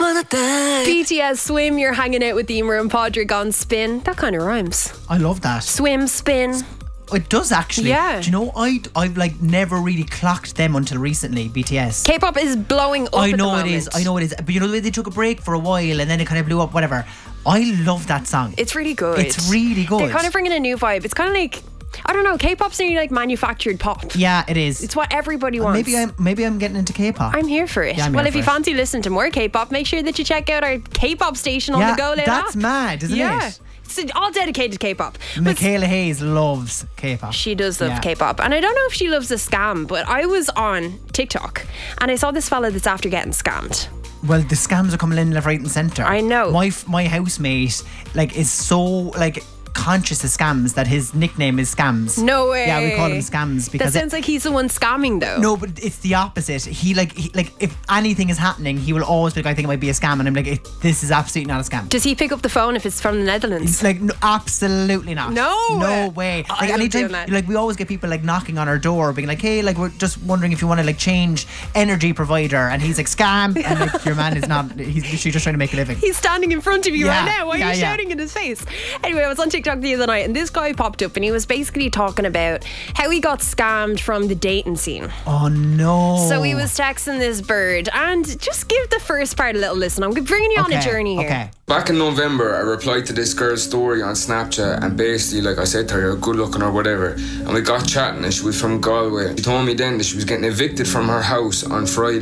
wanna dance. BTS Swim, you're hanging out with Emer and Podrick on Spin. That kind of rhymes. I love that. Swim, spin. It does actually. Yeah. Do you know, I've like never really clocked them until recently, BTS. K-pop is blowing up I at know the it moment. is. I know it is. But you know the way they took a break for a while and then it kind of blew up, whatever. I love that song. It's really good. It's really good. They're kind of bringing a new vibe. It's kind of like, I don't know, K-pop's nearly like manufactured pop. Yeah, it is. It's what everybody wants. Maybe I'm getting into K-pop. I'm here for it. Yeah, I'm well, here if you for it. fancy listening to more K-pop, make sure that you check out our K-pop station on the Go Loud that's app. mad, isn't Yeah. it? It's all dedicated to K-pop. But Michaela Hayes loves K-pop. she does love Yeah. K-pop, and I don't know if she loves a scam, but I was on TikTok and I saw this fella that's after getting scammed. Well, the scams are coming in left, right, and centre. I know. My housemate is so conscious of scams that his nickname is Scams. No way. Yeah, we call him Scams That because sounds like he's the one scamming, though. no, but it's the opposite. He if anything is happening, he will always be like, I think it might be a scam, and I'm like, this is absolutely not a scam. Does he pick up the phone if it's from the Netherlands? It's no, absolutely not. No way. I love Anytime, doing that. we always get people knocking on our door, being like, "Hey, we're just wondering if you want to change energy provider," and he's like, "Scam," and your man is not. He's literally just trying to make a living. He's standing in front of you Yeah, right now. Why are you shouting in his face? Anyway, I was on TikTok the other night and this guy popped up and he was basically talking about how he got scammed from the dating scene. Oh no! So he was texting this bird, and just give the first part a little listen. I'm bringing you on a journey here. Okay. Back in November, I replied to this girl's story on Snapchat and basically, I said to her, you're good looking or whatever. And we got chatting and she was from Galway. She told me then that she was getting evicted from her house on Friday.